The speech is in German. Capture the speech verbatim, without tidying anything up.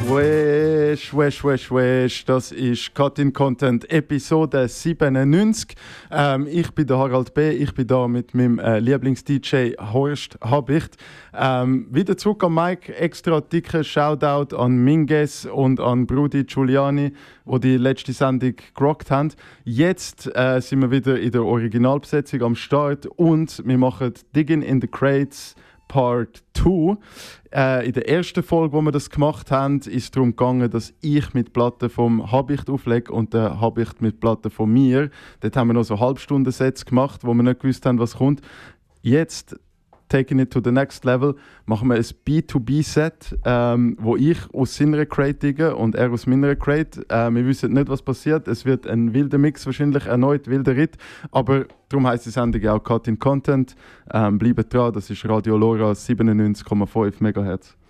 Wesh, wesh, wesh, wesh. Das ist Cut in Content Episode siebenundneunzig. Ähm, ich bin der Harald B. Ich bin da mit meinem äh, Lieblings-D J Horst Habicht. Ähm, wieder zurück am Mic. Extra dicke Shoutout an Minges und an Brudi Giuliani, die die letzte Sendung gerockt haben. Jetzt äh, sind wir wieder in der Originalbesetzung am Start und wir machen Digging in the Crates Part zwei. Äh, in der ersten Folge, wo wir das gemacht haben, ist es darum gegangen, dass ich mit Platten vom Habicht auflege und der Habicht mit Platten von mir. Dort haben wir noch so Halbstunden-Sets gemacht, wo wir nicht gewusst haben, was kommt. Jetzt, taking it to the next level, machen wir ein B zwei B-Set, ähm, wo ich aus seiner Crate digge und er aus meiner Crate. Äh, wir wissen nicht, was passiert. Es wird ein wilder Mix, wahrscheinlich erneut wilder Ritt. Aber darum heisst die Sendung auch Cut in Content. Ähm, bleibt dran, das ist Radio Lora siebenundneunzig Komma fünf Megahertz.